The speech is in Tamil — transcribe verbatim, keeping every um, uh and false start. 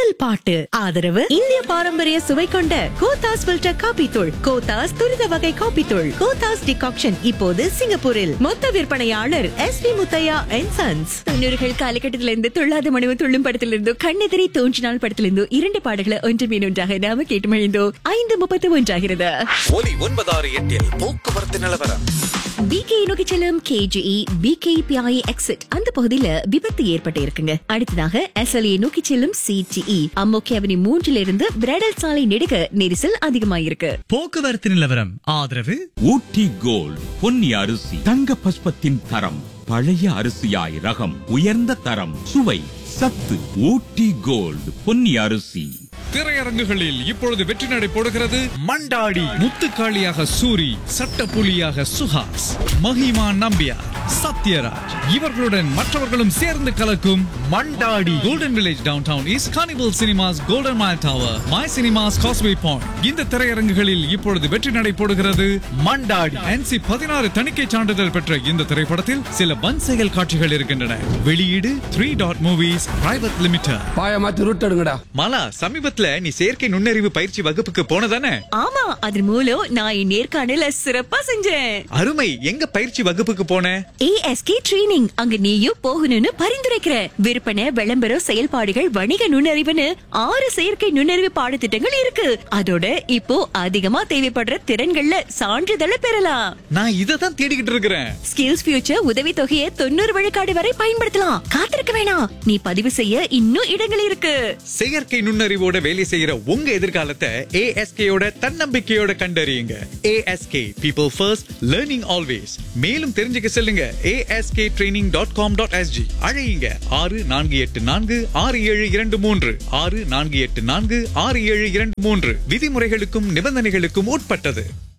முதல் பாட்டு. ஆதரவு இந்திய பாரம்பரிய சுவை கொண்ட கோத்தாஸ் ஃபில்டர் காபி தூள், கோத்தாஸ் துரித வகை காபி தூள், கோத்தாஸ் டிகாக்ஷன் இப்போது சிங்கப்பூரில். மொத்த விற்பனையாளர் S B Muthiah and sons. தொண்ணூறுகள் காலகட்டத்திலிருந்து Thullatha மனுவ துள்ளும் படத்திலிருந்து கண்ணெதிரி தோன்றினால் படத்திலிருந்து இரண்டு பாடல்களை ஒன்று மீன் ஒன்றாக நாம கேட்டு மழிந்தோ. ஐந்து முப்பத்து ஒன்றாகிறது. ஒலி ஒன்பதாறு எட்டில் போக்குவரத்து நிலவரம். பிகே நோக்கி செல்லும் கேஜிஇ பிகே பிஐ எக்ஸிட் அந்த பகுதியில விபத்து ஏற்பட்டு இருக்குங்க. அடுத்ததாக எஸ்எல்ஏ நோக்கி செல்லும் சிடிஇ அம்மோக்கி அவனி மூன்றில் இருந்து பிரெடல் சாலை நெடுக நெரிசல் அதிகமாயிருக்கு. போக்குவரத்து நிலவரம் ஆதரவு ஊட்டி கோல்ட் பொன்னி அரிசி தங்க பஸ்பத்தின் தரம், பழைய அரிசியாய் ரகம், உயர்ந்த தரம், சுவை, சத்து. ஊட்டி கோல்ட் பொன்னி அரிசி. திரையரங்குகளில் இப்பொழுது வெற்றி நடை போடுகிறது மண்டாடி. முத்துக்காளியாக சூரி, சட்டப்புலியாக சுஹாஸ், மஹிமா நம்பியார், சத்யராஜ் இவர்களுடன் மற்றவர்களும் சேர்ந்து கலக்கும் Mandaadi. Golden village down town is carnival cinemas, golden mile tower, my cinemas, causeway point. இந்த திரையரங்குகளில் இப்பொழுது வெற்றி நடை போடுகிறது மண்டாடி. என்சி பதினாறு தணிக்கை சான்றிதழ் பெற்ற இந்த திரைப்படத்தில் சில வன்செயல் காட்சிகள் இருக்கின்றன. வெளியீடு three dot movies private limited. பாய மாத்தி ரூட் எடுங்கடா. மாலா, சமீபத்துல நீ செயற்கை நுண்ணறிவு பயிற்சி வகுப்புக்கு போனதானே? ஆமா, அது மூலம் நான் என் நேர்காணல சிறப்பா செஞ்சேன். அருமை. எங்க பயிற்சி வகுப்புக்கு போன? ASK training. அங்க நீயும் போகணும்னு பரிந்துரைக்கிறேன். விற்பனை, விளம்பரம், செயல்பாடுகள், வணிக நுண்ணறிவுன்னு ஆறு செயற்கை நுண்ணறிவு பாடத்திட்டங்கள் இருக்கு. அதோட இப்போ அதிகமா தேவைப்படுற திறன்கள்ல சான்றிதழை பெறலாம். நான் இததான் தேடிக்கிட்டு இருக்கிறேன். ஸ்கில்ஸ் ஃபியூச்சர் உதவி தொகையை தொண்ணூறு விழுக்காடு வரை பயன்படுத்தலாம். காத்திருக்க வேணாம், நீ பதிவு செய்ய இன்னும் இடங்கள் இருக்கு. செயற்கை நுண்ணறிவோட வேலை செய்யற உங்க எதிர்காலத்தை ஏஎஸ்கேயோட தன்னம்பிக்கையோட கண்டறியுங்க. ASK people first, learning always. மேலும் தெரிஞ்சுக்க செல்லுங்க ASK training dot com dot SG. அழையுங்க ஆறு நான்கு எட்டு நான்கு ஆறு ஏழு இரண்டு மூன்று ஆறு நான்கு எட்டு நான்கு ஆறு ஏழு இரண்டு மூன்று. விதிமுறைகளுக்கும் நிபந்தனைகளுக்கும் உட்பட்டது.